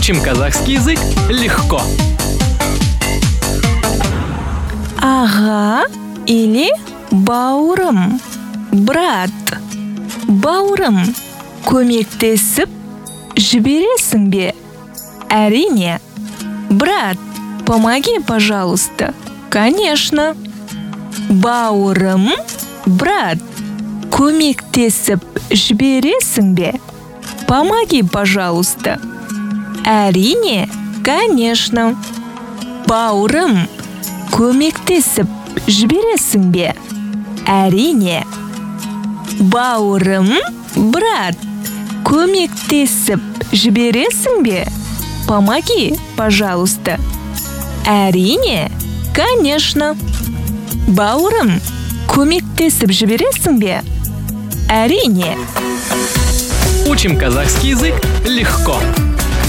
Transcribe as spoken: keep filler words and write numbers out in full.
Учим казахский язык легко. Ага или бауырым, брат. Бауырым, көмектесіп жібересің бе? Әрине. Брат, помоги, пожалуйста. Конечно. Бауырым, брат, көмектесіп жібересің бе? Помоги, пожалуйста. Әрине, конечно. Бауырым, көмектесіп жібересің бе? Әрине. Бауырым, брат, көмектесіп жібересің бе? Помоги, пожалуйста. Әрине, конечно. Бауырым, көмектесіп жібересің бе? Әрине. Учим казахский язык легко.